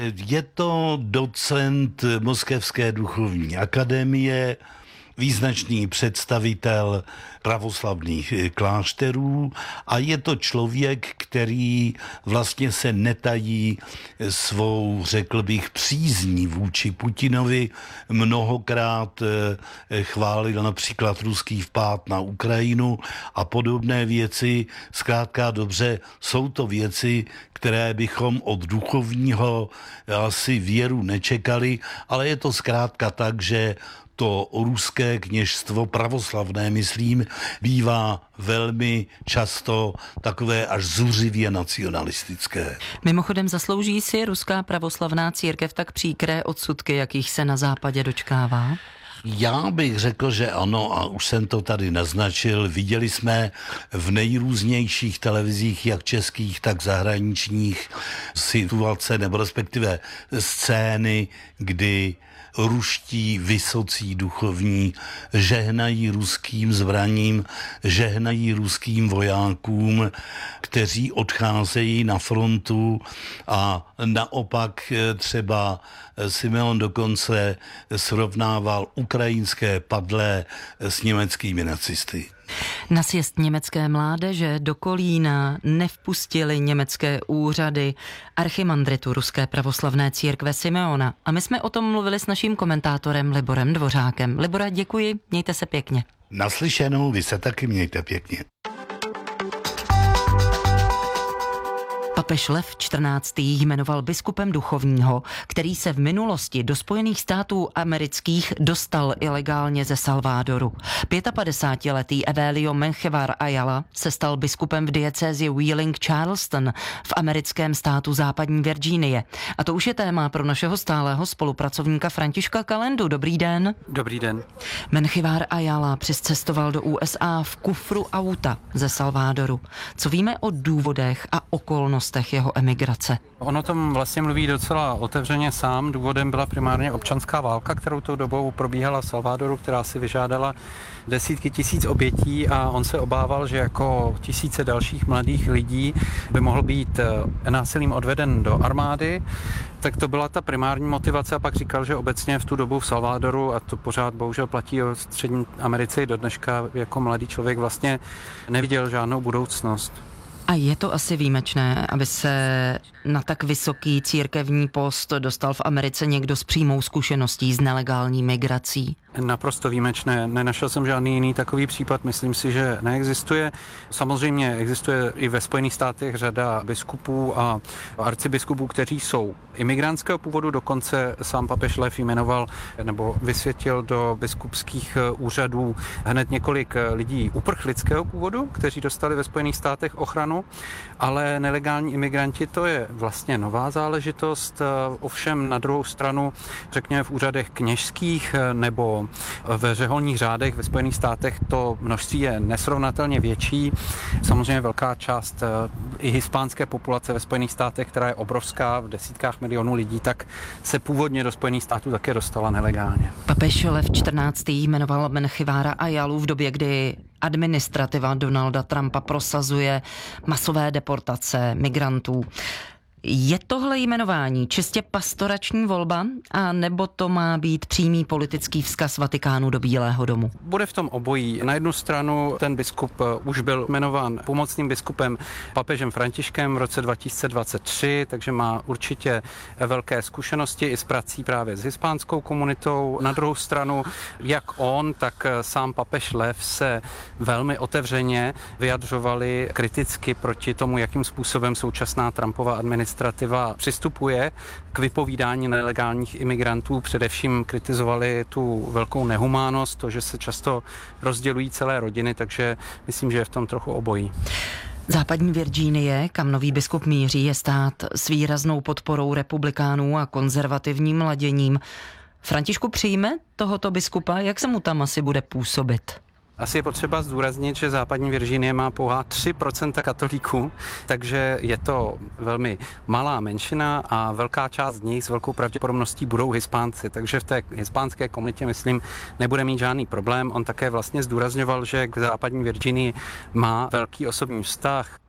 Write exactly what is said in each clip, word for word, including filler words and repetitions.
Je to docent Moskevské duchovní akademie, význačný představitel pravoslavných klášterů a je to člověk, který vlastně se netají svou, řekl bych, přízní vůči Putinovi. Mnohokrát chválil například ruský vpád na Ukrajinu a podobné věci. Zkrátka dobře, jsou to věci, které bychom od duchovního asi věru nečekali, ale je to zkrátka tak, že to ruské kněžstvo, pravoslavné, myslím, bývá velmi často takové až zuřivě nacionalistické. Mimochodem, zaslouží si ruská pravoslavná církev tak příkré odsudky, jakých se na západě dočkává? Já bych řekl, že ano, a už jsem to tady naznačil. Viděli jsme v nejrůznějších televizích, jak českých, tak zahraničních, situace nebo respektive scény, kdy ruští vysocí duchovní žehnají ruským zbraním, žehnají ruským vojákům, kteří odcházejí na frontu, a naopak třeba Simeon dokonce srovnával ukrajinské padlé s německými nacisty. Na sjezd německé mládeže do Kolína nevpustili německé úřady archimandritu Ruské pravoslavné církve Simeona. A my jsme o tom mluvili s naším komentátorem Liborem Dvořákem. Libore, děkuji, mějte se pěkně. Naslyšenou, vy se taky mějte pěkně. Papež Lev čtrnáctý jmenoval biskupem duchovního, který se v minulosti do Spojených států amerických dostal ilegálně ze Salvadoru. padesátipětiletý Evelio Menjivar Ayala se stal biskupem v diecézi Wheeling-Charleston v americkém státu západní Virginie. A to už je téma pro našeho stálého spolupracovníka Františka Kalendu. Dobrý den. Dobrý den. Menjivar Ayala přiscestoval do U S A v kufru auta ze Salvadoru. Co víme o důvodech a okolnostech jeho emigrace? On o tom vlastně mluví docela otevřeně sám. Důvodem byla primárně občanská válka, kterou tou dobou probíhala v Salvadoru, která si vyžádala desítky tisíc obětí, a on se obával, že jako tisíce dalších mladých lidí by mohl být násilím odveden do armády. Tak to byla ta primární motivace, a pak říkal, že obecně v tu dobu v Salvadoru, a to pořád bohužel platí o střední Americe do dneška, jako mladý člověk vlastně neviděl žádnou budoucnost. A je to asi výjimečné, aby se na tak vysoký církevní post dostal v Americe někdo s přímou zkušeností s nelegální migrací? Naprosto výjimečné. Nenašel jsem žádný jiný takový případ, myslím si, že neexistuje. Samozřejmě existuje i ve Spojených státech řada biskupů a arcibiskupů, kteří jsou imigrantského původu, dokonce sám papež Lev jmenoval nebo vysvětil do biskupských úřadů hned několik lidí uprchlického původu, kteří dostali ve Spojených státech ochranu, ale nelegální imigranti, to je vlastně nová záležitost. Ovšem na druhou stranu, řekněme v úřadech kněžských nebo ve řeholních řádech ve Spojených státech to množství je nesrovnatelně větší. Samozřejmě velká část i hispánské populace ve Spojených státech, která je obrovská, v desítkách milionů lidí, tak se původně do Spojených států také dostala nelegálně. Papež Lev čtrnáctý jmenoval Menjivara Ayalu v době, kdy administrativa Donalda Trumpa prosazuje masové deportace migrantů. Je tohle jmenování čistě pastorační volba, a nebo to má být přímý politický vzkaz Vatikánu do Bílého domu? Bude v tom obojí. Na jednu stranu ten biskup už byl jmenován pomocným biskupem papežem Františkem v roce dva tisíce dvacet tři, takže má určitě velké zkušenosti i s prací právě s hispánskou komunitou. Na druhou stranu, jak on, tak sám papež Lev se velmi otevřeně vyjadřovali kriticky proti tomu, jakým způsobem současná Trumpova administrativa přistupuje k vypovídání nelegálních imigrantů. Především kritizovali tu velkou nehumánnost, to, že se často rozdělují celé rodiny, takže myslím, že je v tom trochu obojí. Západní Virginie, kam nový biskup míří, je stát s výraznou podporou republikánů a konzervativním laděním. Františku, přijme tohoto biskupa? Jak se mu tam asi bude působit? Asi je potřeba zdůraznit, že západní Virginie má pouhá tři procenta katolíků, takže je to velmi malá menšina a velká část z nich s velkou pravděpodobností budou Hispánci, takže v té hispánské komunitě, myslím, nebude mít žádný problém. On také vlastně zdůrazňoval, že k západní Virginii má velký osobní vztah.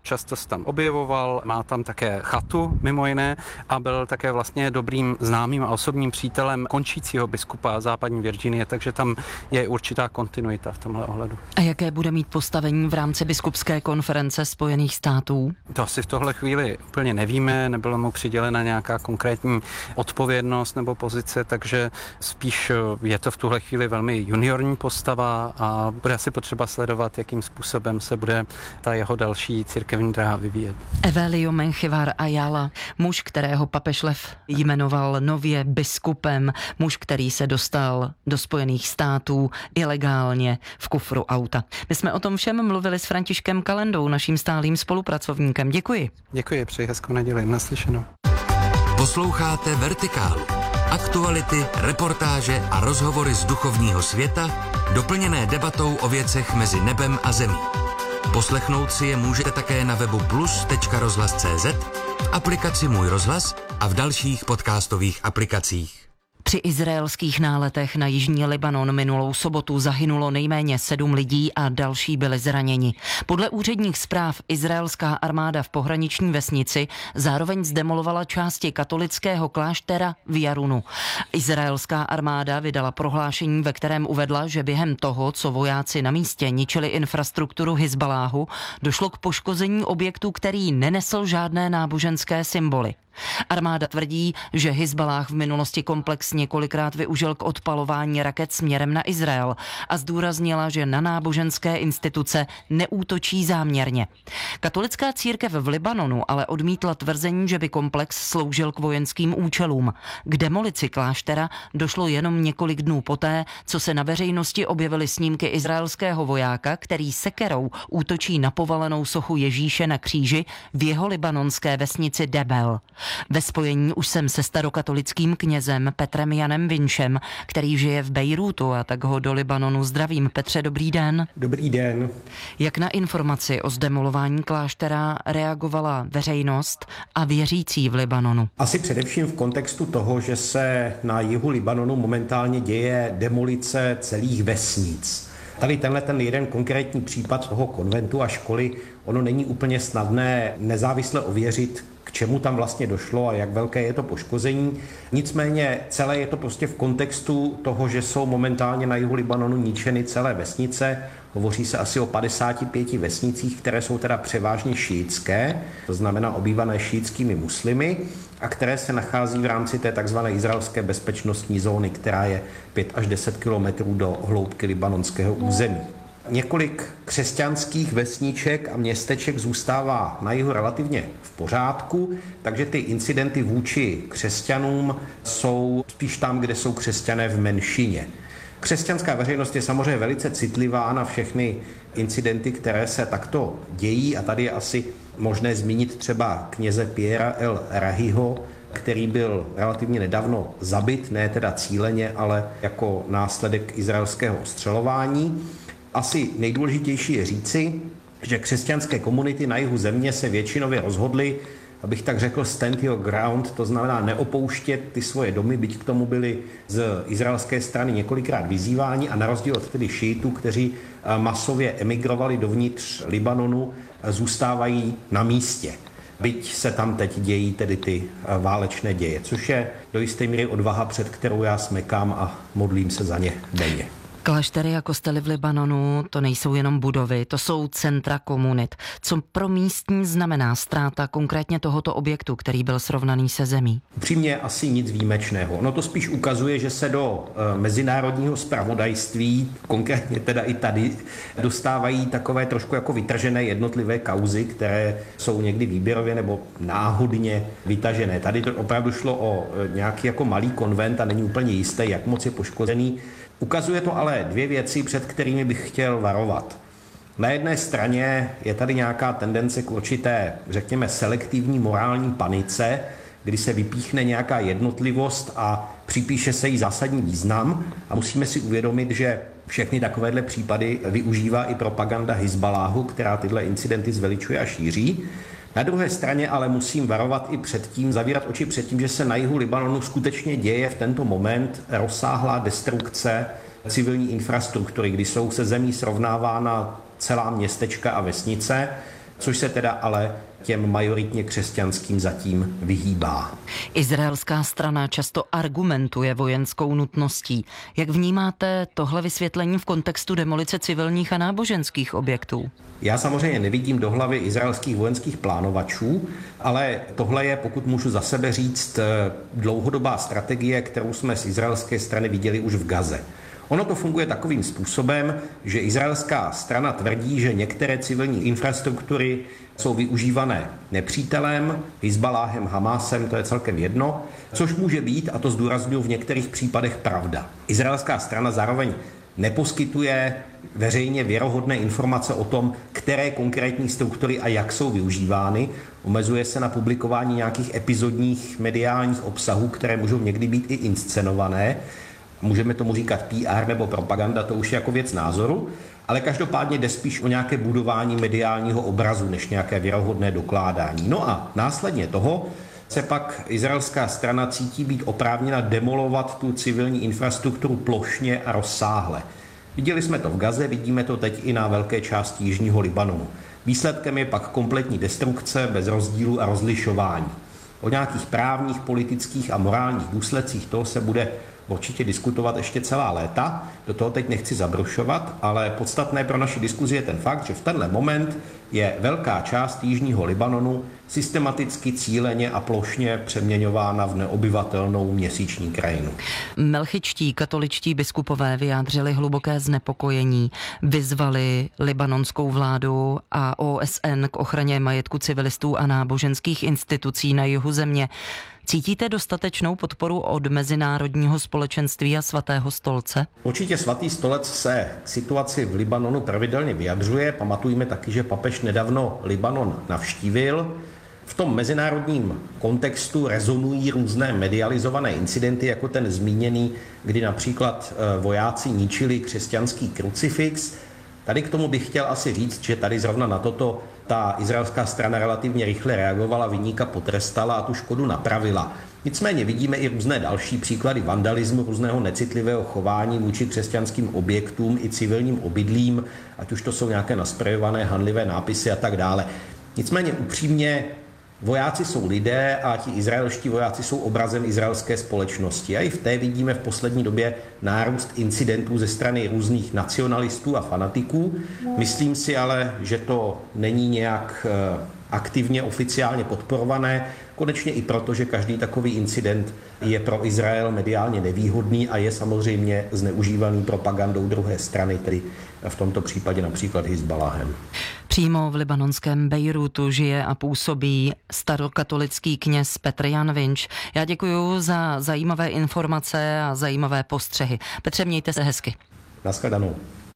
často se tam objevoval, má tam také chatu mimo jiné a byl také vlastně dobrým známým a osobním přítelem končícího biskupa západní Virginie, takže tam je určitá kontinuita v tomhle ohledu. A jaké bude mít postavení v rámci biskupské konference Spojených států? To asi v tohle chvíli úplně nevíme, nebyla mu přidělena nějaká konkrétní odpovědnost nebo pozice, takže spíš je to v tuhle chvíli velmi juniorní postava a bude asi potřeba sledovat, jakým způsobem se bude ta jeho další církevní dráha vyvíjet. Evelio Menjivar Ayala, muž, kterého papež Lev jmenoval nově biskupem, muž, který se dostal do Spojených států ilegálně v kufru auta. My jsme o tom všem mluvili s Františkem Kalendou, naším stálým spolupracovníkem. Děkuji. Děkuji, přeji hezkou neděli. Naslyšenou. Posloucháte Vertikálu. Aktuality, reportáže a rozhovory z duchovního světa, doplněné debatou o věcech mezi nebem a zemí. Poslechnout si je můžete také na webu plus tečka rozhlas tečka cé zet, v aplikaci Můj rozhlas a v dalších podcastových aplikacích. Při izraelských náletech na jižní Libanon minulou sobotu zahynulo nejméně sedm lidí a další byli zraněni. Podle úředních zpráv izraelská armáda v pohraniční vesnici zároveň zdemolovala části katolického kláštera v Jarunu. Izraelská armáda vydala prohlášení, ve kterém uvedla, že během toho, co vojáci na místě ničili infrastrukturu Hizbaláhu, došlo k poškození objektu, který nenesl žádné náboženské symboly. Armáda tvrdí, že Hizballáh v minulosti komplex několikrát využil k odpalování raket směrem na Izrael a zdůraznila, že na náboženské instituce neútočí záměrně. Katolická církev v Libanonu ale odmítla tvrzení, že by komplex sloužil k vojenským účelům. K demolici kláštera došlo jenom několik dnů poté, co se na veřejnosti objevily snímky izraelského vojáka, který sekerou útočí na povalenou sochu Ježíše na kříži v jeho libanonské vesnici Debel. Ve spojení už jsem se starokatolickým knězem Petrem Janem Vinčem, který žije v Bejrútu, a tak ho do Libanonu zdravím. Petře, dobrý den. Dobrý den. Jak na informaci o zdemolování kláštera reagovala veřejnost a věřící v Libanonu? Asi především v kontextu toho, že se na jihu Libanonu momentálně děje demolice celých vesnic. Tady tenhle ten jeden konkrétní případ toho konventu a školy, ono není úplně snadné nezávisle ověřit, k čemu tam vlastně došlo a jak velké je to poškození. Nicméně celé je to prostě v kontextu toho, že jsou momentálně na jihu Libanonu ničeny celé vesnice. Hovoří se asi o padesáti pěti vesnicích, které jsou teda převážně šíitské, to znamená obývané šíitskými muslimy, a které se nachází v rámci té takzvané izraelské bezpečnostní zóny, která je pět až deset kilometrů do hloubky libanonského území. Několik křesťanských vesniček a městeček zůstává na jihu relativně v pořádku, takže ty incidenty vůči křesťanům jsou spíš tam, kde jsou křesťané v menšině. Křesťanská veřejnost je samozřejmě velice citlivá na všechny incidenty, které se takto dějí, a tady je asi možné zmínit třeba kněze Piera El Rahiho, který byl relativně nedávno zabit, ne teda cíleně, ale jako následek izraelského ostřelování. Asi nejdůležitější je říci, že křesťanské komunity na jihu země se většinově rozhodly, abych tak řekl, stand your ground, to znamená neopouštět ty svoje domy, byť k tomu byli z izraelské strany několikrát vyzýváni, a na rozdíl od tedy šíitů, kteří masově emigrovali dovnitř Libanonu, zůstávají na místě. Byť se tam teď dějí tedy ty válečné děje, což je do jisté míry odvaha, před kterou já smekám a modlím se za ně denně. Kláštery a kostely v Libanonu to nejsou jenom budovy, to jsou centra komunit. Co pro místní znamená ztráta konkrétně tohoto objektu, který byl srovnaný se zemí? Upřímně asi nic výjimečného. Ono to spíš ukazuje, že se do e, mezinárodního zpravodajství, konkrétně teda i tady, dostávají takové trošku jako vytržené jednotlivé kauzy, které jsou někdy výběrově nebo náhodně vytažené. Tady to opravdu šlo o e, nějaký jako malý konvent a není úplně jisté, jak moc je poškozený. Ukazuje to ale dvě věci, před kterými bych chtěl varovat. Na jedné straně je tady nějaká tendence k určité, řekněme, selektivní morální panice, kdy se vypíchne nějaká jednotlivost a připíše se jí zásadní význam, a musíme si uvědomit, že všechny takovéhle případy využívá i propaganda Hizbaláhu, která tyhle incidenty zveličuje a šíří. Na druhé straně ale musím varovat i před tím, zavírat oči před tím, že se na jihu Libanonu skutečně děje v tento moment rozsáhlá destrukce civilní infrastruktury, kdy jsou se zemí srovnávána celá městečka a vesnice, což se teda ale těm majoritně křesťanským zatím vyhýbá. Izraelská strana často argumentuje vojenskou nutností. Jak vnímáte tohle vysvětlení v kontextu demolice civilních a náboženských objektů? Já samozřejmě nevidím do hlavy izraelských vojenských plánovačů, ale tohle je, pokud můžu za sebe říct, dlouhodobá strategie, kterou jsme z izraelské strany viděli už v Gaze. Ono to funguje takovým způsobem, že izraelská strana tvrdí, že některé civilní infrastruktury jsou využívané nepřítelem, Hizbaláhem, Hamásem, to je celkem jedno, což může být, a to zdůrazňuji, v některých případech pravda. Izraelská strana zároveň neposkytuje veřejně věrohodné informace o tom, které konkrétní struktury a jak jsou využívány. Omezuje se na publikování nějakých epizodních mediálních obsahů, které můžou někdy být i inscenované. Můžeme tomu říkat P R nebo propaganda, to už je jako věc názoru, ale každopádně jde spíš o nějaké budování mediálního obrazu, než nějaké věrohodné dokládání. No a následně toho se pak izraelská strana cítí být oprávněna demolovat tu civilní infrastrukturu plošně a rozsáhle. Viděli jsme to v Gaze, vidíme to teď i na velké části jižního Libanonu. Výsledkem je pak kompletní destrukce bez rozdílu a rozlišování. O nějakých právních, politických a morálních důsledcích toho se bude určitě diskutovat ještě celá léta, do toho teď nechci zabrušovat, ale podstatné pro naši diskuzi je ten fakt, že v tenhle moment je velká část jižního Libanonu systematicky, cíleně a plošně přeměňována v neobyvatelnou měsíční krajinu. Melchičtí katoličtí biskupové vyjádřili hluboké znepokojení, vyzvali libanonskou vládu a O S N k ochraně majetku civilistů a náboženských institucí na jihu země. Cítíte dostatečnou podporu od mezinárodního společenství a Svatého stolce? Určitě Svatý stolec se k situaci v Libanonu pravidelně vyjadřuje. Pamatujme taky, že papež nedávno Libanon navštívil. V tom mezinárodním kontextu rezonují různé medializované incidenty, jako ten zmíněný, kdy například vojáci ničili křesťanský krucifix. Tady k tomu bych chtěl asi říct, že tady zrovna na toto ta izraelská strana relativně rychle reagovala, viníka potrestala a tu škodu napravila. Nicméně vidíme i různé další příklady vandalismu, různého necitlivého chování vůči křesťanským objektům i civilním obydlím, ať už to jsou nějaké nasprejované hanlivé nápisy a tak dále. Nicméně upřímně, vojáci jsou lidé a ti izraelští vojáci jsou obrazem izraelské společnosti. A i v té vidíme v poslední době nárůst incidentů ze strany různých nacionalistů a fanatiků. Myslím si ale, že to není nějak aktivně, oficiálně podporované. Konečně i proto, že každý takový incident je pro Izrael mediálně nevýhodný a je samozřejmě zneužívaný propagandou druhé strany, tedy v tomto případě například Hizbaláhem. Přímo v libanonském Bejrútu žije a působí starokatolický kněz Petr Jan Vinč. Já děkuji za zajímavé informace a zajímavé postřehy. Petře, mějte se hezky. Naschledanou.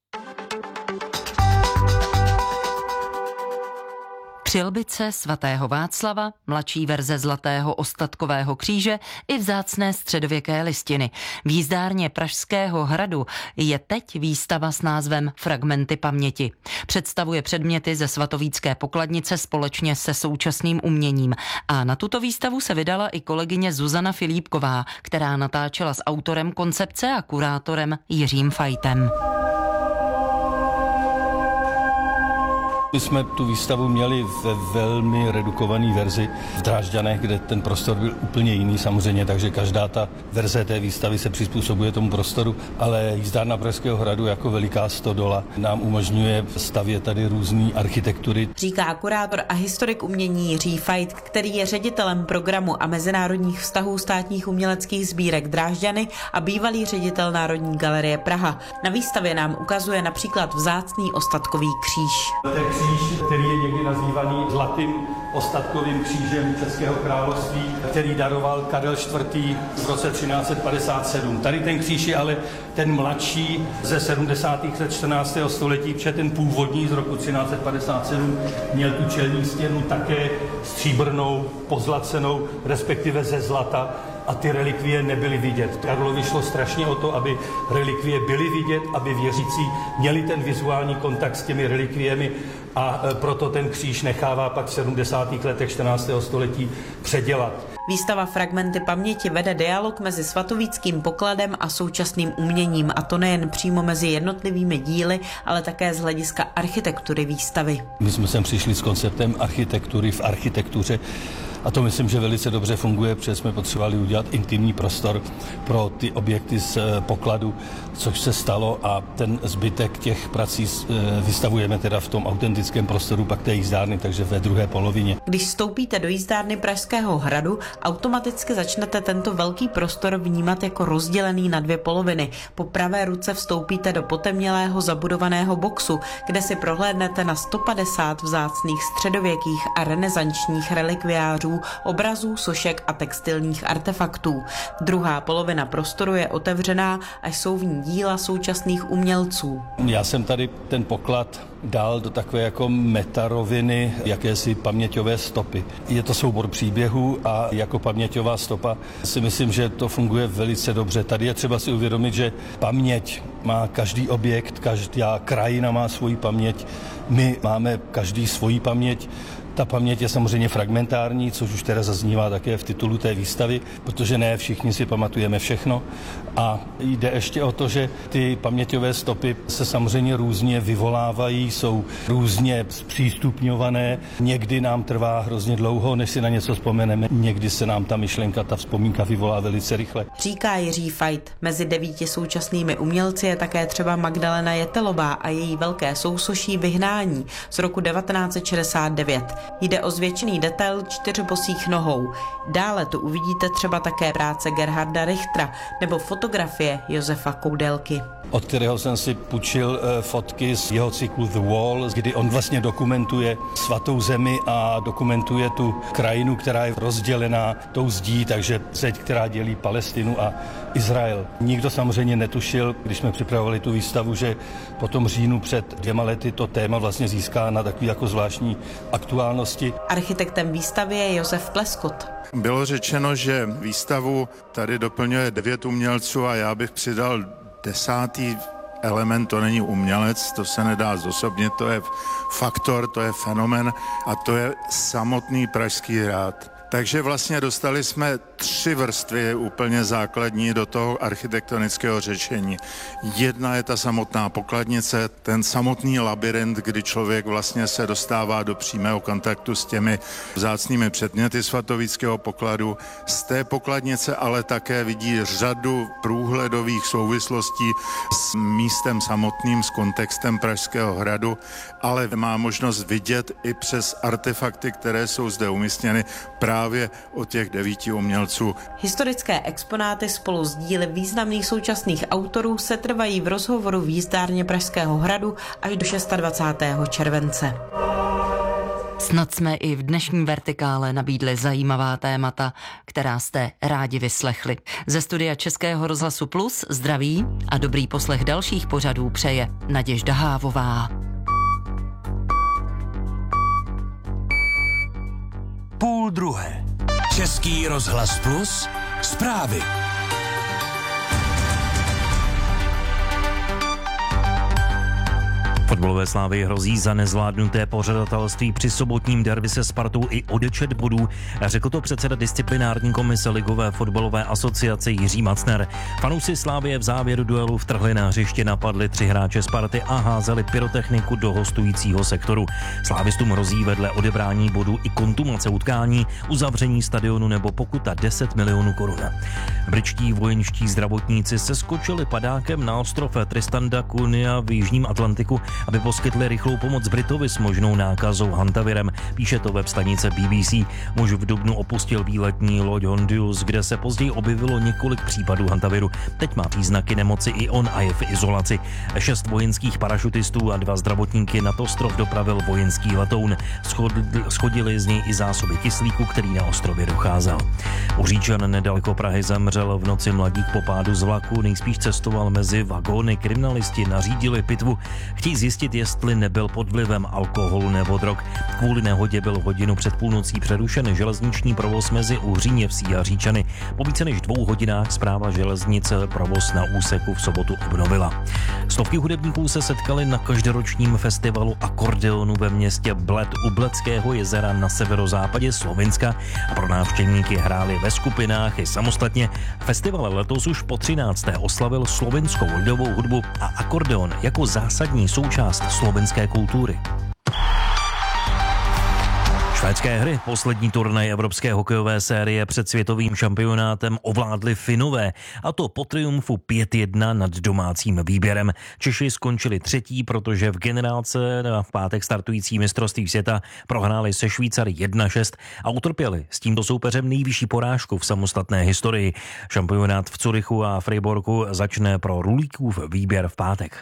Přilbice svatého Václava, mladší verze zlatého ostatkového kříže i vzácné středověké listiny. V jízdárně Pražského hradu je teď výstava s názvem Fragmenty paměti. Představuje předměty ze svatovícké pokladnice společně se současným uměním. A na tuto výstavu se vydala i kolegyně Zuzana Filipková, která natáčela s autorem koncepce a kurátorem Jiřím Fajtem. My jsme tu výstavu měli ve velmi redukované verzi v Drážďanech, kde ten prostor byl úplně jiný samozřejmě, takže každá ta verze té výstavy se přizpůsobuje tomu prostoru, ale jízdárna Pražského hradu jako veliká stodola nám umožňuje stavět tady různé architektury. Říká kurátor a historik umění Jiří Fajt, který je ředitelem programu a mezinárodních vztahů státních uměleckých sbírek Drážďany a bývalý ředitel Národní galerie Praha. Na výstavě nám ukazuje například vzácný ostatkový kříž. Kříž, který je někdy nazývaný zlatým ostatkovým křížem Českého království, který daroval Karel čtvrtý v roce třináct set padesát sedm. Tady ten kříž je ale ten mladší ze sedmdesátých let čtrnáctého století, protože ten původní z roku třináct set padesát sedm měl tu čelní stěnu také stříbrnou, pozlacenou, respektive ze zlata, a ty relikvie nebyly vidět. Karlovi šlo strašně o to, aby relikvie byly vidět, aby věřící měli ten vizuální kontakt s těmi relikviemi, a proto ten kříž nechává pak v sedmdesátých letech čtrnáctého století předělat. Výstava Fragmenty paměti vede dialog mezi svatovíckým pokladem a současným uměním, a to nejen přímo mezi jednotlivými díly, ale také z hlediska architektury výstavy. My jsme sem přišli s konceptem architektury v architektuře a to myslím, že velice dobře funguje, protože jsme potřebovali udělat intimní prostor pro ty objekty z pokladu, což se stalo, a ten zbytek těch prací vystavujeme teda v tom autentickém prostoru pak té jízdárny, takže ve druhé polovině. Když vstoupíte do jízdárny Pražského hradu, automaticky začnete tento velký prostor vnímat jako rozdělený na dvě poloviny. Po pravé ruce vstoupíte do potemnělého zabudovaného boxu, kde si prohlédnete na sto padesát vzácných středověkých a renesančních relikviářů, obrazů, sošek a textilních artefaktů. Druhá polovina prostoru je otevřená a jsou v ní díla současných umělců. Já jsem tady ten poklad dal do takové jako metaroviny, jakési paměťové stopy. Je to soubor příběhů a jako paměťová stopa si myslím, že to funguje velice dobře. Tady je třeba si uvědomit, že paměť má každý objekt, každá krajina má svoji paměť, my máme každý svoji paměť. Ta paměť je samozřejmě fragmentární, což už teda zaznívá také v titulu té výstavy, protože ne všichni si pamatujeme všechno. A jde ještě o to, že ty paměťové stopy se samozřejmě různě vyvolávají, jsou různě zpřístupňované. Někdy nám trvá hrozně dlouho, než si na něco vzpomeneme. Někdy se nám ta myšlenka, ta vzpomínka vyvolá velice rychle. Říká Jiří Fajt. Mezi devíti současnými umělci je také třeba Magdalena Jetelová a její velké sousoší Vyhnání z roku devatenáct set šedesát devět. Jde o zvětšený detail čtyřbosých nohou. Dále tu uvidíte třeba také práce Gerharda Richtera nebo fotografie Josefa Koudelky, od kterého jsem si půjčil fotky z jeho cyklu The Wall, kdy on vlastně dokumentuje svatou zemi a dokumentuje tu krajinu, která je rozdělená tou zdí, takže zeď, která dělí Palestinu a Izrael. Nikdo samozřejmě netušil, když jsme připravovali tu výstavu, že po tom říjnu před dvěma lety to téma vlastně získá na takový jako zvláštní aktuálnosti. Architektem výstavy je Josef Pleskot. Bylo řečeno, že výstavu tady doplňuje devět umělců a já bych přidal desátý element, to není umělec, to se nedá zosobnit, to je faktor, to je fenomén a to je samotný Pražský hrad. Takže vlastně dostali jsme tři vrstvy úplně základní do toho architektonického řešení. Jedna je ta samotná pokladnice, ten samotný labyrint, kdy člověk vlastně se dostává do přímého kontaktu s těmi vzácnými předměty svatovíckého pokladu. Z té pokladnice ale také vidí řadu průhledových souvislostí s místem samotným, s kontextem Pražského hradu, ale má možnost vidět i přes artefakty, které jsou zde umístěny právě od těch devíti umělců. Historické exponáty spolu s díly významných současných autorů se trvají v rozhovoru v jízdárně Pražského hradu až do dvacátého šestého července. Snad jsme i v dnešní Vertikále nabídli zajímavá témata, která jste rádi vyslechli. Ze studia Českého rozhlasu Plus zdraví a dobrý poslech dalších pořadů přeje Naděžda Hávová. Půl druhé. Český rozhlas Plus zprávy. Fotbalové Slávy hrozí za nezvládnuté pořadatelství při sobotním derby se Spartou i odečet bodů. Řekl to předseda disciplinární komise Ligové fotbalové asociace Jiří Macner. Fanoušci Slávie v závěru duelu vtrhli na hřiště, napadli tři hráče Sparty a házeli pyrotechniku do hostujícího sektoru. Slávistům hrozí vedle odebrání bodů i kontumace utkání, uzavření stadionu nebo pokuta deset milionů korun. Britští vojenští zdravotníci se skočili padákem na ostrov Tristan da Cunha v jižním Atlantiku, aby poskytli rychlou pomoc Britovi s možnou nákazou hantavirem, píše to web stanice B B C. Muž v dubnu opustil výletní loď Hondius, kde se později objevilo několik případů hantaviru. Teď má příznaky nemoci i on a je v izolaci. Šest vojenských parašutistů a dva zdravotníky nad ostrov dopravil vojenský letoun. Schodili z něj i zásoby kyslíku, který na ostrově docházel. U Říčan nedaleko Prahy zemřel v noci mladík po pádu z vlaku, nejspíš cestoval mezi vagóny. Kriminalisti nařídili pitvu. Chtějí zjistit, jestli nebyl pod vlivem alkoholu nebo drog. Kvůli nehodě byl hodinu před půlnocí přerušen železniční provoz mezi Uhříněvsí a Říčany. Po více než dvou hodinách Správa železnice provoz na úseku v sobotu obnovila. Stovky hudebníků se setkali na každoročním festivalu akordeonu ve městě Bled u Bledského jezera na severozápadě Slovinska a pro návštěvníky hráli ve skupinách i samostatně. Festival letos už po třinácté oslavil slovinskou lidovou hudbu a akordeon jako zásadní součást slovinské kultury. Švédské hry, poslední turnaj evropské hokejové série před světovým šampionátem ovládli Finové, a to po triumfu pět jedna nad domácím výběrem. Češi skončili třetí, protože v generálce na v pátek startující mistrovství světa prohráli se Švýcary jedna šest a utrpěli s tímto soupeřem nejvyšší porážku v samostatné historii. Šampionát v Curychu a Freiburgu začne pro Rulíkův výběr v pátek.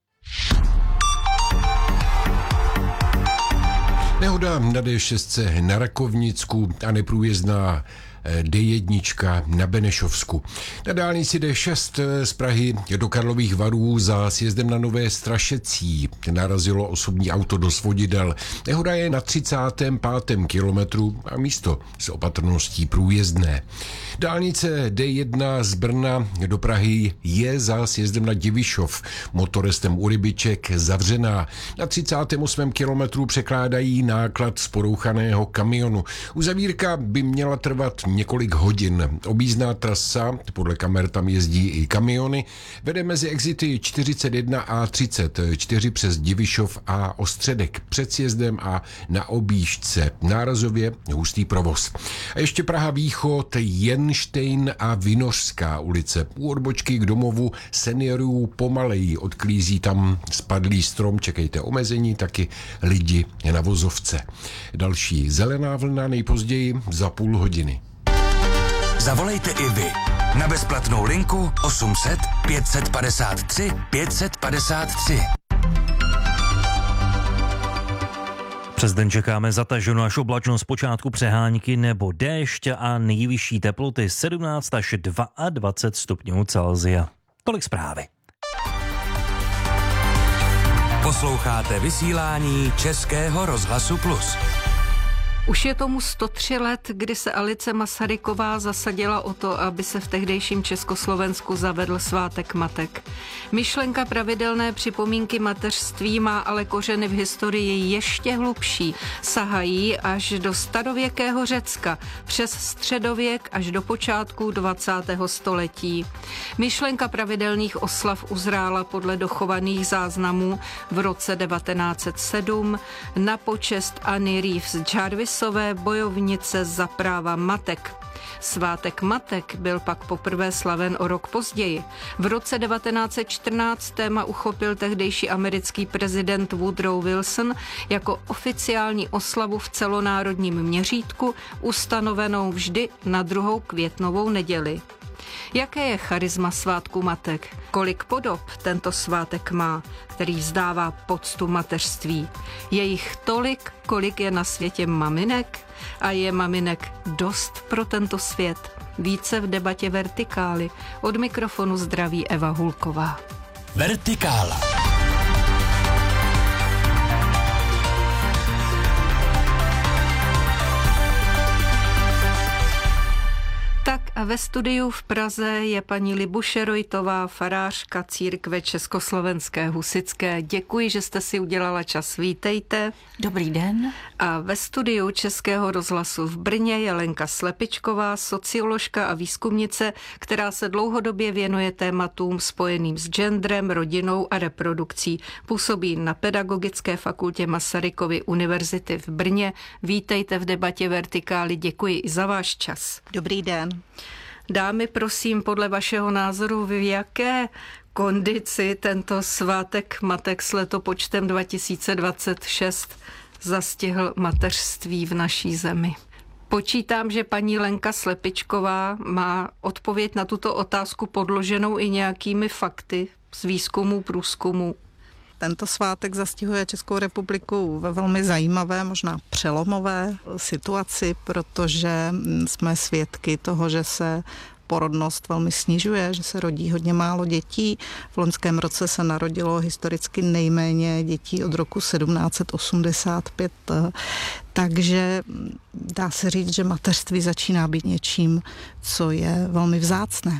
Nehoda na dé šest na Rakovnicku a neprůjezdná dé jedna na Benešovsku. Na dálnici dé šest z Prahy do Karlových Varů za sjezdem na Nové Strašecí narazilo osobní auto do svodidel. Nehoda je na třicátém pátém kilometru a místo s opatrností průjezdné. Dálnice dé jedna z Brna do Prahy je za sjezdem na Divišov motorestem u Rybiček zavřená. Na třicátém osmém kilometru překládají náklad z porouchaného kamionu. Uzavírka by měla trvat několik hodin. Objízdná trasa, podle kamer tam jezdí i kamiony, vede mezi exity čtyřicet jedna a třicet čtyři přes Divišov a Ostředek před sjezdem a na objížďce. Nárazově hustý provoz. A ještě Praha Východ, Jenštejn a Vinořská ulice. U odbočky k domovu seniorů pomaleji odklízí tam spadlý strom, čekejte omezení, taky lidi na vozovce. Další zelená vlna nejpozději za půl hodiny. Zavolejte i vy na bezplatnou linku osm set pět set padesát tři pět set padesát tři. Přes den čekáme zataženo až oblačno, zpočátku přehánky nebo déšť a nejvyšší teploty sedmnáct až dvacet dva stupňů Celsia. Tolik zprávy. Posloucháte vysílání Českého rozhlasu Plus. Už je tomu sto tři let, kdy se Alice Masaryková zasadila o to, aby se v tehdejším Československu zavedl svátek matek. Myšlenka pravidelné připomínky mateřství má ale kořeny v historii ještě hlubší. Sahají až do starověkého Řecka, přes středověk až do počátku dvacátého století. Myšlenka pravidelných oslav uzrála podle dochovaných záznamů v roce devatenáct set sedm na počest Anny Reeves Jarvis, bojovnice za práva matek. Svátek matek byl pak poprvé slaven o rok později. V roce devatenáct set čtrnáct téma uchopil tehdejší americký prezident Woodrow Wilson jako oficiální oslavu v celonárodním měřítku, ustanovenou vždy na druhou květnovou neděli. Jaké je charisma svátku matek? Kolik podob tento svátek má, který vzdává poctu mateřství? Je jich tolik, kolik je na světě maminek? A je maminek dost pro tento svět? Více v debatě Vertikály. Od mikrofonu zdraví Eva Hulková. Vertikála. Tak a ve studiu v Praze je paní Libuše Rojtová, farářka církve Československé husitské. Děkuji, že jste si udělala čas. Vítejte. Dobrý den. A ve studiu Českého rozhlasu v Brně je Lenka Slepičková, socioložka a výzkumnice, která se dlouhodobě věnuje tématům spojeným s genderem, rodinou a reprodukcí. Působí na Pedagogické fakultě Masarykovy univerzity v Brně. Vítejte v debatě Vertikály. Děkuji i za váš čas. Dobrý den. Dámy, prosím, podle vašeho názoru, v jaké kondici tento svátek matek s letopočtem dva tisíce dvacet šest zastihl mateřství v naší zemi? Počítám, že paní Lenka Slepičková má odpověď na tuto otázku podloženou i nějakými fakty z výzkumu, průzkumu. Tento svátek zastihuje Českou republiku ve velmi zajímavé, možná přelomové situaci, protože jsme svědky toho, že se porodnost velmi snižuje, že se rodí hodně málo dětí. V loňském roce se narodilo historicky nejméně dětí od roku sedmnáct osmdesát pět, takže dá se říct, že mateřství začíná být něčím, co je velmi vzácné.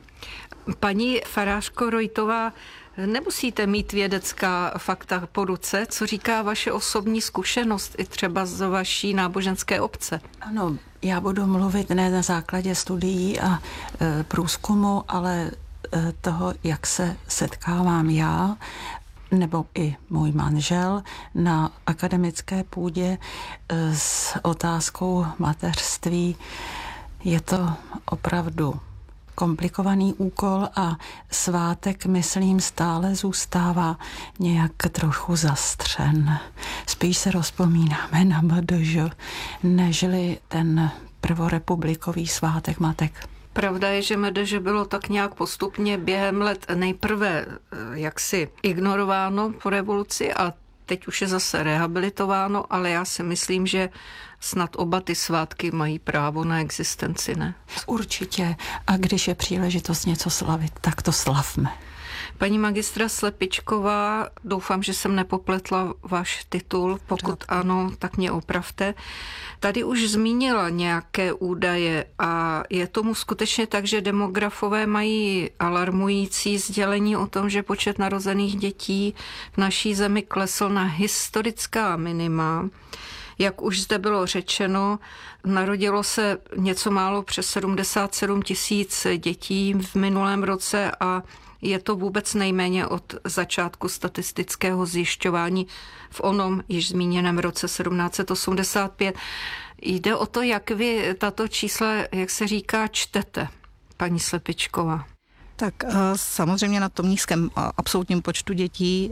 Paní farářko Rojtová, nemusíte mít vědecká fakta po ruce, co říká vaše osobní zkušenost i třeba z vaší náboženské obce? Ano, já budu mluvit ne na základě studií a e, průzkumu, ale e, toho, jak se setkávám já nebo i můj manžel na akademické půdě e, s otázkou mateřství. Je to opravdu komplikovaný úkol a svátek, myslím, stále zůstává nějak trochu zastřen. Spíš se rozpomínáme na M D Ž, nežli ten prvorepublikový svátek matek. Pravda je, že M D Ž bylo tak nějak postupně během let nejprve jaksi ignorováno po revoluci a teď už je zase rehabilitováno, ale já si myslím, že snad oba ty svátky mají právo na existenci, ne? Určitě. A když je příležitost něco slavit, tak to slavme. Paní magistra Slepičková, doufám, že jsem nepopletla váš titul. Pokud ano, tak mě opravte. Tady už zmínila nějaké údaje a je tomu skutečně tak, že demografové mají alarmující sdělení o tom, že počet narozených dětí v naší zemi klesl na historická minima. Jak už zde bylo řečeno, narodilo se něco málo přes sedmdesát sedm tisíc dětí v minulém roce a je to vůbec nejméně od začátku statistického zjišťování v onom již zmíněném roce sedmnáct osmdesát pět. Jde o to, jak vy tato čísla, jak se říká, čtete, paní Slepičková. Tak samozřejmě na tom nízkém absolutním počtu dětí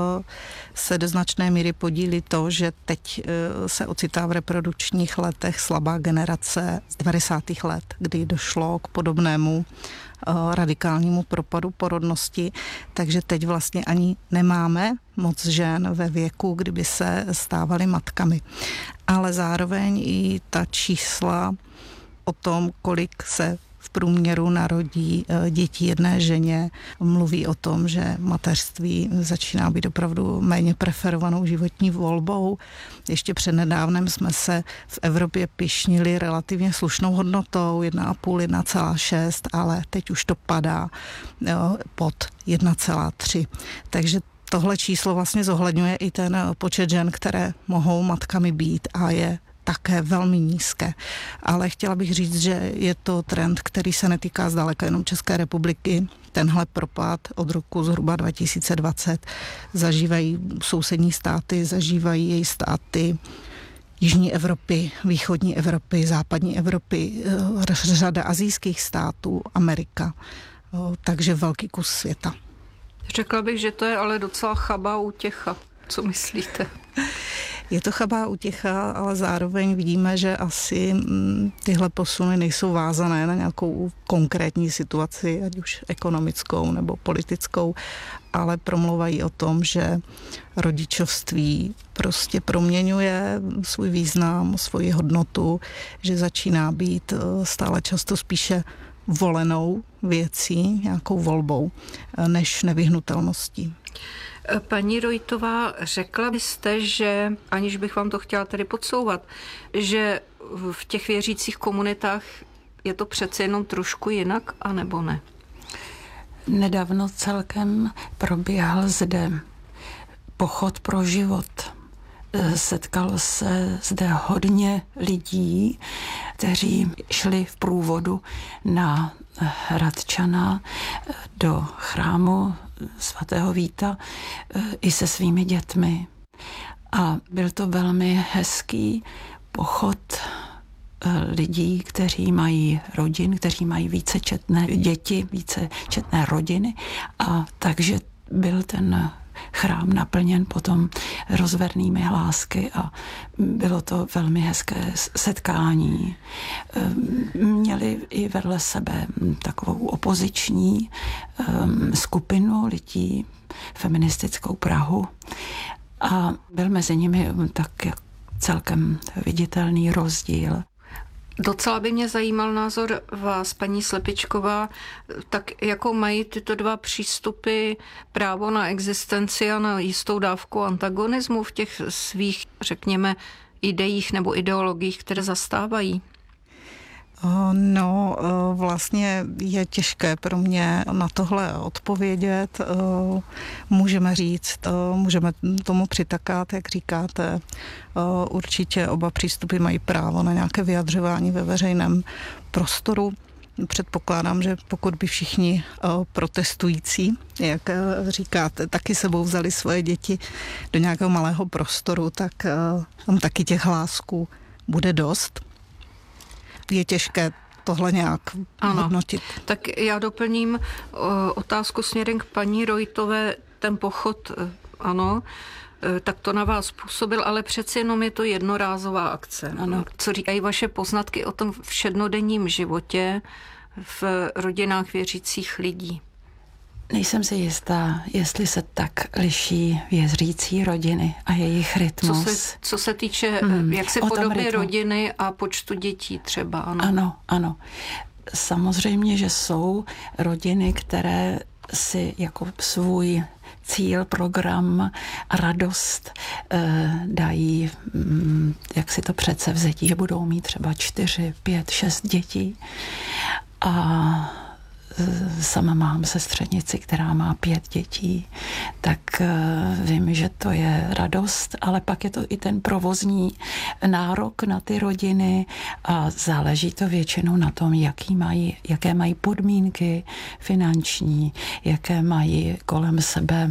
se do značné míry podílí to, že teď se ocitá v reprodukčních letech slabá generace z devadesátých let, kdy došlo k podobnému radikálnímu propadu porodnosti, takže teď vlastně ani nemáme moc žen ve věku, kdyby se stávaly matkami. Ale zároveň i ta čísla o tom, kolik se v průměru narodí dětí jedné ženě, mluví o tom, že mateřství začíná být opravdu méně preferovanou životní volbou. Ještě přednedávnem jsme se v Evropě pyšnili relativně slušnou hodnotou jedna celá pět, jedna celá šest, ale teď už to padá jo, pod jedna celá tři. Takže tohle číslo vlastně zohledňuje i ten počet žen, které mohou matkami být a je také velmi nízké. Ale chtěla bych říct, že je to trend, který se netýká zdaleka jenom České republiky. Tenhle propad od roku zhruba dva tisíce dvacet zažívají sousední státy, zažívají její státy Jižní Evropy, Východní Evropy, Západní Evropy, řada asijských států, Amerika. Takže velký kus světa. Řekla bych, že to je ale docela chabá útěcha. Co myslíte? Je to chabá útěcha, ale zároveň vidíme, že asi tyhle posuny nejsou vázané na nějakou konkrétní situaci, ať už ekonomickou nebo politickou, ale promlouvají o tom, že rodičovství prostě proměňuje svůj význam, svoji hodnotu, že začíná být stále často spíše volenou věcí, nějakou volbou, než nevyhnutelností. Paní Rojtová, řekla byste, že, aniž bych vám to chtěla tady podsouvat, že v těch věřících komunitách je to přece jenom trošku jinak, anebo ne? Nedávno celkem probíhal zde pochod pro život. Setkalo se zde hodně lidí, kteří šli v průvodu na Hradčana do chrámu svatého Víta i se svými dětmi. A byl to velmi hezký pochod lidí, kteří mají rodin, kteří mají vícečetné děti, vícečetné rodiny. A takže byl ten chrám naplněn potom rozvernými hlásky a bylo to velmi hezké setkání. Měli i vedle sebe takovou opoziční skupinu lidí, feministickou Prahu a byl mezi nimi tak celkem viditelný rozdíl. Docela by mě zajímal názor vás, paní Slepičková, tak jako mají tyto dva přístupy právo na existenci a na jistou dávku antagonismu v těch svých, řekněme, ideích nebo ideologiích, které zastávají? No, vlastně je těžké pro mě na tohle odpovědět. Můžeme říct, můžeme tomu přitakat, jak říkáte. Určitě oba přístupy mají právo na nějaké vyjadřování ve veřejném prostoru. Předpokládám, že pokud by všichni protestující, jak říkáte, taky sebou vzali svoje děti do nějakého malého prostoru, tak tam taky těch hlásků bude dost. Je těžké tohle nějak ano. hodnotit. Tak já doplním o, otázku směrem k paní Rojtové. Ten pochod, ano, tak to na vás působil, ale přeci jenom je to jednorázová akce. Ano. Co říkají vaše poznatky o tom všednodenním životě v rodinách věřících lidí? Nejsem si jistá, jestli se tak liší věřící rodiny a jejich rytmus. Co se, co se týče, hmm, jak se podoby rodiny a počtu dětí třeba, ano. Ano, ano. Samozřejmě, že jsou rodiny, které si jako svůj cíl, program a radost eh, dají, hm, jak si to předsevzetí, že budou mít třeba čtyři, pět, šest dětí. A sama mám sestřenici, která má pět dětí, tak vím, že to je radost, ale pak je to i ten provozní nárok na ty rodiny a záleží to většinou na tom, jaký mají, jaké mají podmínky finanční, jaké mají kolem sebe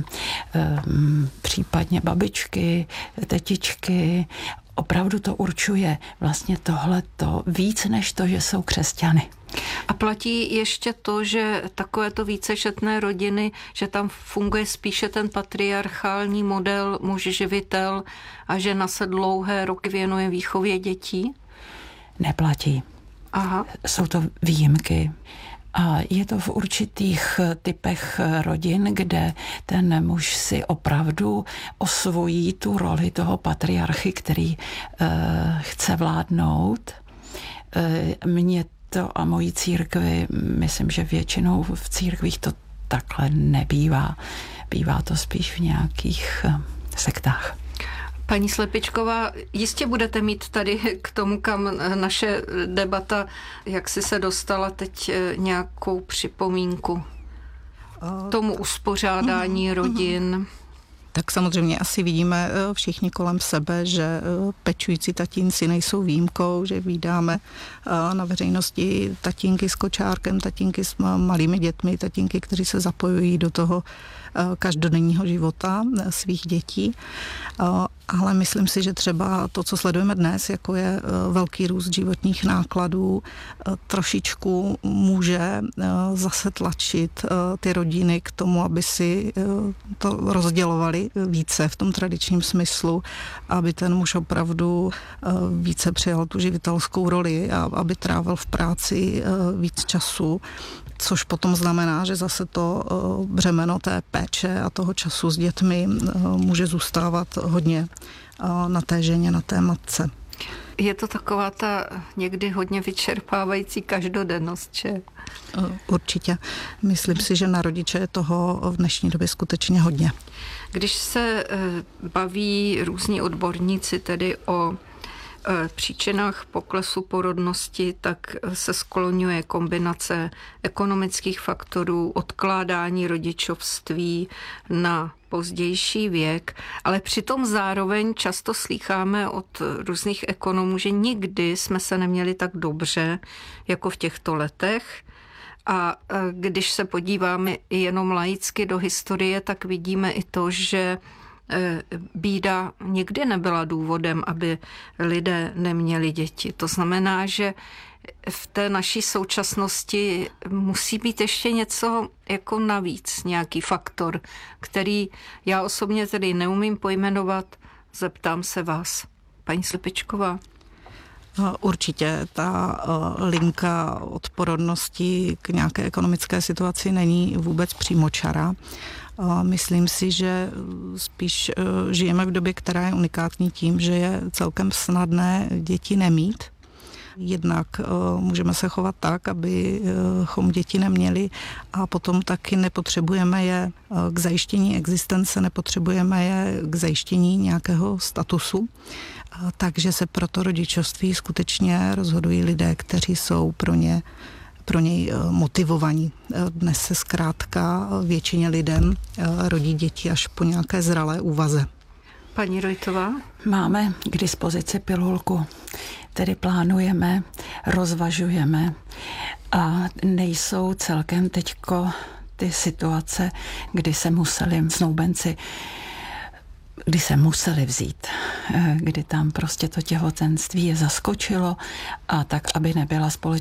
um, případně babičky, tetičky. Opravdu to určuje vlastně tohleto víc než to, že jsou křesťany. A platí ještě to, že takovéto vícečetné rodiny, že tam funguje spíše ten patriarchální model muž-živitel a žena se dlouhé roky věnuje výchově dětí? Neplatí. Aha. Jsou to výjimky. A je to v určitých typech rodin, kde ten muž si opravdu osvojí tu roli toho patriarchy, který uh, chce vládnout. Uh, mě to a mojí církvi, myslím, že většinou v církvích to takhle nebývá. Bývá to spíš v nějakých uh, sektách. Paní Slepičková, jistě budete mít tady k tomu, kam naše debata, jak si se dostala teď, nějakou připomínku tomu uspořádání rodin. Tak samozřejmě asi vidíme všichni kolem sebe, že pečující tatínci nejsou výjimkou, že vídáme na veřejnosti tatínky s kočárkem, tatínky s malými dětmi, tatínky, kteří se zapojují do toho každodenního života svých dětí. Ale myslím si, že třeba to, co sledujeme dnes, jako je velký růst životních nákladů, trošičku může zase tlačit ty rodiny k tomu, aby si to rozdělovali více v tom tradičním smyslu, aby ten muž opravdu více přijal tu živitelskou roli a aby trávil v práci víc času, což potom znamená, že zase to břemeno té péče a toho času s dětmi může zůstávat hodně na té ženě, na té matce. Je to taková ta někdy hodně vyčerpávající každodennost, že? Určitě. Myslím si, že na rodiče je toho v dnešní době skutečně hodně. Když se baví různí odborníci tedy o příčinách poklesu porodnosti, tak se skloňuje kombinace ekonomických faktorů, odkládání rodičovství na pozdější věk, ale přitom zároveň často slýcháme od různých ekonomů, že nikdy jsme se neměli tak dobře jako v těchto letech. A když se podíváme jenom laicky do historie, tak vidíme i to, že bída nikdy nebyla důvodem, aby lidé neměli děti. To znamená, že v té naší současnosti musí být ještě něco jako navíc, nějaký faktor, který já osobně tedy neumím pojmenovat. Zeptám se vás, paní Slepičková. Určitě ta linka od porodnosti k nějaké ekonomické situaci není vůbec přímočará. Myslím si, že spíš žijeme v době, která je unikátní tím, že je celkem snadné děti nemít. Jednak můžeme se chovat tak, abychom děti neměli a potom taky nepotřebujeme je k zajištění existence, nepotřebujeme je k zajištění nějakého statusu. Takže se pro to rodičovství skutečně rozhodují lidé, kteří jsou pro ně pro něj motivovaní. Dnes se zkrátka většině lidem rodí děti až po nějaké zralé úvaze. Paní Rojtová? Máme k dispozici pilulku, tedy plánujeme, rozvažujeme a nejsou celkem teďko ty situace, kdy se museli snoubenci kdy se museli vzít, kdy tam prostě to těhotenství je zaskočilo a tak, aby nebyla společnost